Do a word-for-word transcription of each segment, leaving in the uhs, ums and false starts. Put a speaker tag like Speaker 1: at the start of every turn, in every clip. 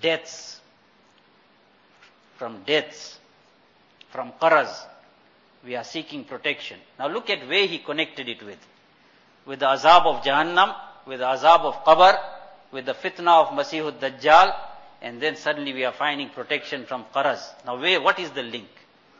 Speaker 1: deaths, from deaths, from qaraz. We are seeking protection. Now look at where he connected it with. With the azab of Jahannam, with the azab of qabr, with the fitna of Masihud Dajjal, and then suddenly we are finding protection from qaraz. Now where, what is the link?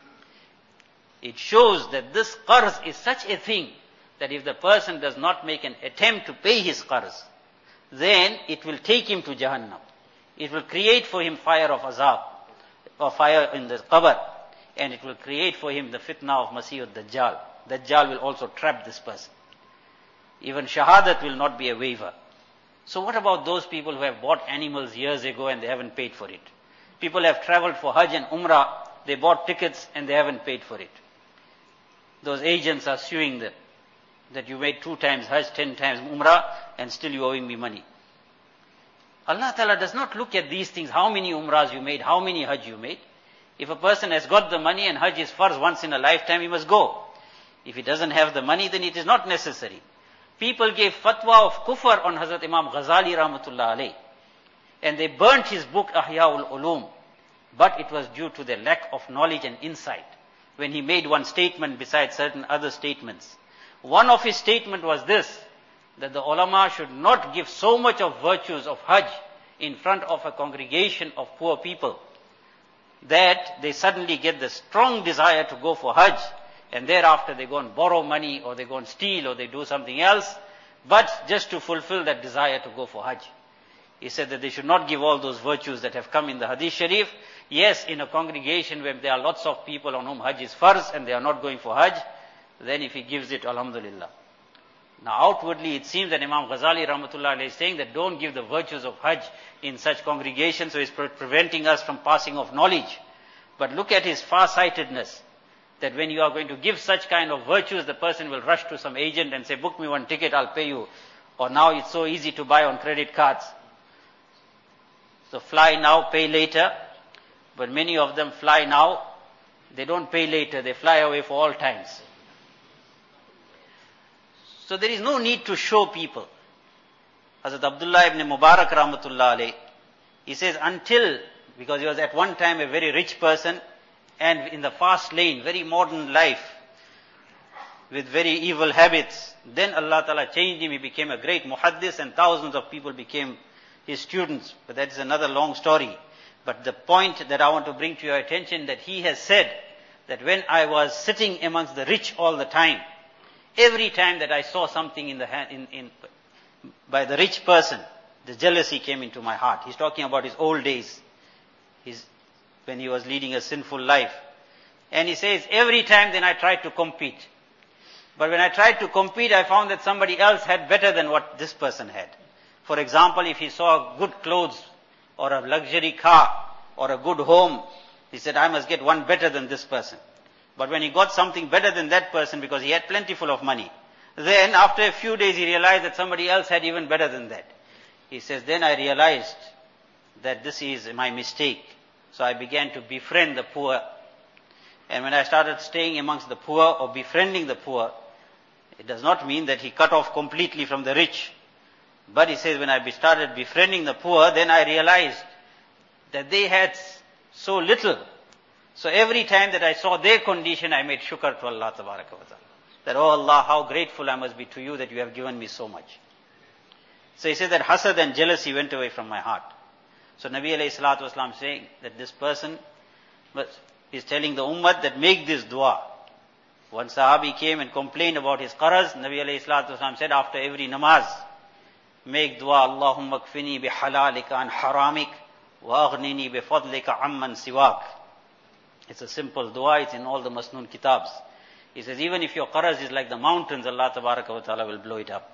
Speaker 1: It shows that this qarz is such a thing that if the person does not make an attempt to pay his qarz, then it will take him to Jahannam. It will create for him fire of azab, or fire in the qabr, and it will create for him the fitna of Masihud Dajjal. Dajjal will also trap this person. Even shahadat will not be a waiver. So what about those people who have bought animals years ago and they haven't paid for it? People have traveled for Hajj and Umrah, they bought tickets and they haven't paid for it. Those agents are suing them that you made two times Hajj, ten times Umrah, and still you owing me money. Allah Ta'ala does not look at these things, how many Umrahs you made, how many Hajj you made. If a person has got the money and Hajj is farz once in a lifetime, he must go. If he doesn't have the money, then it is not necessary. People gave fatwa of kufr on Hazrat Imam Ghazali Rahmatullah alayh. And they burnt his book Ahya'ul Ulum. But it was due to their lack of knowledge and insight. When he made one statement besides certain other statements. One of his statement was this, that the ulama should not give so much of virtues of Hajj in front of a congregation of poor people, that they suddenly get the strong desire to go for Hajj, and thereafter they go and borrow money, or they go and steal, or they do something else, but just to fulfill that desire to go for Hajj. He said that they should not give all those virtues that have come in the Hadith Sharif. Yes, in a congregation where there are lots of people on whom Hajj is farz and they are not going for Hajj, then if he gives it, alhamdulillah. Now outwardly it seems that Imam Ghazali Rahmatullah is saying that don't give the virtues of Hajj in such congregations, so he's pre- preventing us from passing of knowledge. But look at his far-sightedness, that when you are going to give such kind of virtues, the person will rush to some agent and say, book me one ticket, I'll pay you. Or now it's so easy to buy on credit cards. So fly now, pay later. But many of them fly now, they don't pay later, they fly away for all times. So there is no need to show people. Hazrat Abdullah ibn Mubarak Rahmatullah alayh, he says until, because he was at one time a very rich person and in the fast lane, very modern life, with very evil habits, then Allah Ta'ala changed him, he became a great muhaddis and thousands of people became his students. But that is another long story. But the point that I want to bring to your attention, that he has said that when I was sitting amongst the rich all the time, every time that I saw something in the hand, in, in, by the rich person, the jealousy came into my heart. He's talking about his old days, his, when he was leading a sinful life. And he says, every time then I tried to compete. But when I tried to compete, I found that somebody else had better than what this person had. For example, if he saw good clothes, or a luxury car, or a good home, he said, I must get one better than this person. But when he got something better than that person, because he had plentiful of money, then after a few days he realized that somebody else had even better than that. He says, then I realized that this is my mistake. So I began to befriend the poor. And when I started staying amongst the poor or befriending the poor, it does not mean that he cut off completely from the rich. But he says, when I started befriending the poor, then I realized that they had so little. So every time that I saw their condition, I made shukr to Allah Tabaraka wa Ta'ala. That, oh Allah, how grateful I must be to you that you have given me so much. So he said that hasad and jealousy went away from my heart. So Nabi alayhi salatu wasalam saying that this person is telling the ummah that make this dua. One sahabi came and complained about his qaraz. Nabi alayhi salatu wasalam said after every namaz, make dua, Allahumma kfini bi halalika an haramik wa aghnini bi fadlika amman siwak. It's a simple dua, it's in all the Masnoon kitabs. He says, even if your qaraz is like the mountains, Allah Tabaraka wa Ta'ala will blow it up.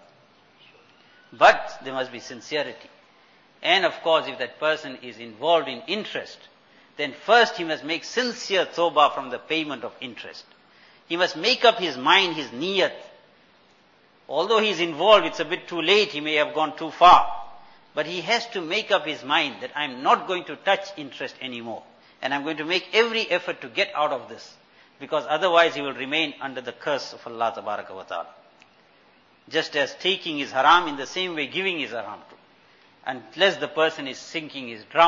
Speaker 1: But there must be sincerity. And of course, if that person is involved in interest, then first he must make sincere tawbah from the payment of interest. He must make up his mind, his niyat. Although he is involved, it's a bit too late, he may have gone too far. But he has to make up his mind that I'm not going to touch interest anymore. And I'm going to make every effort to get out of this. Because otherwise he will remain under the curse of Allah Tabaraka wa Ta'ala. Just as taking is haram, in the same way giving is haram too. Unless the person is sinking, is drowning.